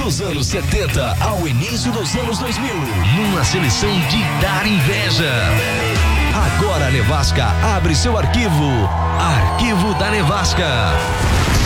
Dos anos 70 ao início dos anos 2000, numa seleção de dar inveja. Agora a Nevasca abre seu arquivo. Arquivo da Nevasca.